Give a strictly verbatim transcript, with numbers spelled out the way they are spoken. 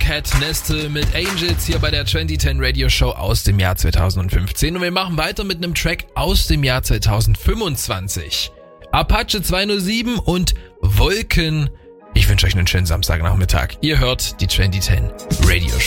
Cat Nestle mit Angels hier bei der zwanzig zehn Radio Show aus dem Jahr zweitausendfünfzehn. Und wir machen weiter mit einem Track aus dem Jahr zweitausendfünfundzwanzig. Apache zweihundertsieben und Wolken. Ich wünsche euch einen schönen Samstagnachmittag. Ihr hört die zwanzig zehn Radio Show.